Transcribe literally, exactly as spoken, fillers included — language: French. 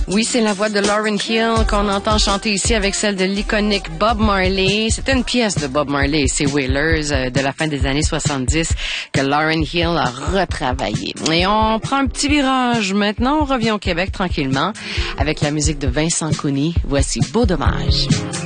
Oui, c'est la voix de Lauryn Hill qu'on entend chanter ici avec celle de l'iconique Bob Marley. C'était une pièce de Bob Marley et ses Wailers euh, de la fin des années soixante-dix que Lauryn Hill a retravaillé. Et on prend un petit virage. Maintenant, on revient au Québec tranquillement avec la musique de Vincent Cooney. Voici Beau Dommage.